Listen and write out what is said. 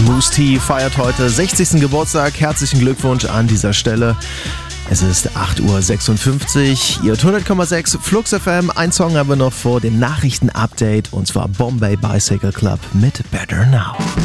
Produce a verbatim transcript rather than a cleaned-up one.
Mousse T feiert heute sechzigsten Geburtstag. Herzlichen Glückwunsch an dieser Stelle. Es ist acht Uhr sechsundfünfzig. Ihr hundert Komma sechs Flux F M. Ein Song haben wir noch vor dem Nachrichten-Update, und zwar Bombay Bicycle Club mit Better Now.